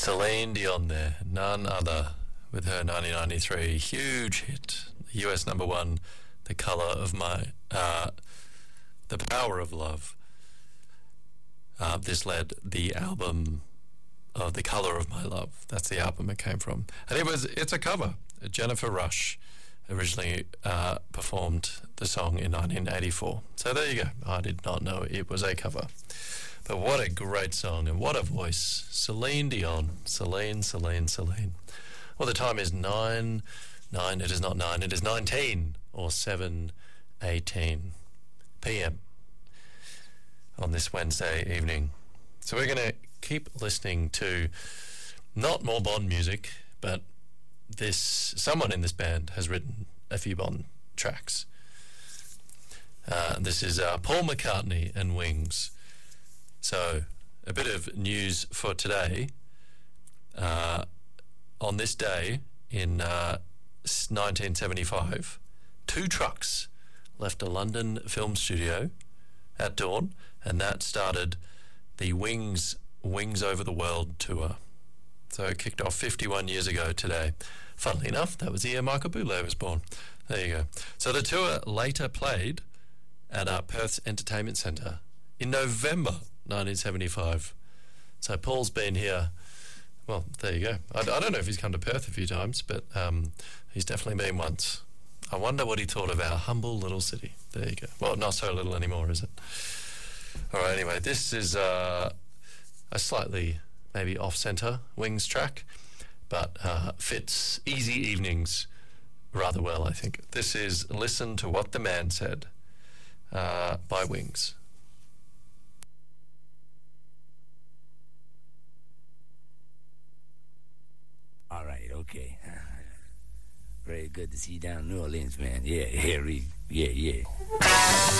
Celine Dion there, none other, with her 1993 huge hit, US number one, The Power of Love. This led the album of The Colour of My Love. That's the album it came from. And it's a cover. Jennifer Rush originally performed the song in 1984. So there you go. I did not know it was a cover. But what a great song and what a voice. Celine Dion. Celine. Well, the time is 9. It is not 9. It is 19 or 7:18 p.m. on this Wednesday evening. So we're going to keep listening to not more Bond music, but someone in this band has written a few Bond tracks. This is Paul McCartney and Wings. So, a bit of news for today. On this day in 1975, 2 trucks left a London film studio at dawn, and that started the Wings Over the World tour. So it kicked off 51 years ago today. Funnily enough, that was the year Michael Bublé was born. There you go. So the tour later played at Perth's Entertainment Centre in November 1975. So Paul's been here. Well, there you go. I don't know if he's come to Perth a few times, but he's definitely been once. I wonder what he thought of our humble little city. There you go. Well, not so little anymore, is it? All right, anyway, this is a slightly maybe off-centre Wings track, but fits easy evenings rather well, I think. This is Listen to What the Man Said by Wings. All right, okay. Very good to see you down in New Orleans, man. Yeah.